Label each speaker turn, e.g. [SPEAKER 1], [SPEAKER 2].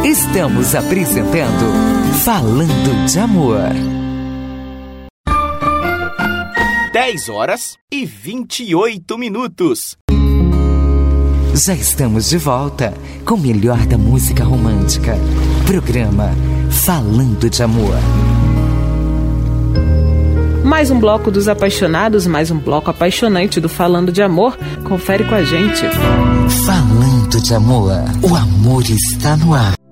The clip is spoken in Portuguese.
[SPEAKER 1] Estamos apresentando Falando de Amor.
[SPEAKER 2] 10h28.
[SPEAKER 1] Já estamos de volta com o melhor da música romântica. Programa Falando de Amor.
[SPEAKER 3] Mais um bloco dos apaixonados, mais um bloco apaixonante do Falando de Amor. Confere com a gente.
[SPEAKER 1] Falando de Amor, o amor está no ar.